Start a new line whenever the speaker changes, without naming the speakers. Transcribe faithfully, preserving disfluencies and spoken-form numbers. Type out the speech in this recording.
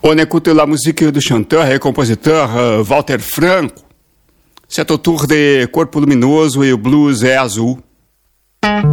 On écoute la musique du chanteur et compositeur uh, Walter Franco. C'est autour de Corpo Luminoso e o blues é azul.